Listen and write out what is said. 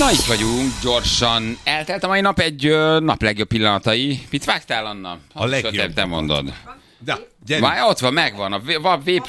Na, itt vagyunk, gyorsan. Eltelt a mai nap egy nap legjobb pillanatai. Mit vágtál, Anna? A legjobb. Te mondod. De, gyerünk. Várj, ott van, megvan. A V